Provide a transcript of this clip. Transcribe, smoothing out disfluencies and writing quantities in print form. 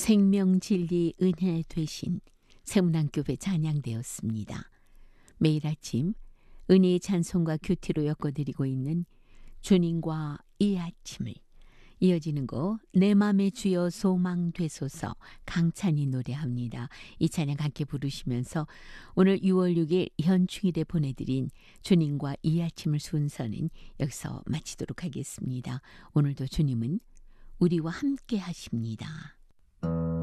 생명 진리 은혜 되신 세문안교회 찬양되었습니다. 매일 아침 은혜의 찬송과 큐티로 엮어드리고 있는 주님과 이 아침을 이어지는 곡 내 맘의 주여 소망 되소서 강찬이 노래합니다. 이 찬양 함께 부르시면서 오늘 6월 6일 현충일에 보내드린 주님과 이 아침을 순서는 여기서 마치도록 하겠습니다. 오늘도 주님은 우리와 함께 하십니다.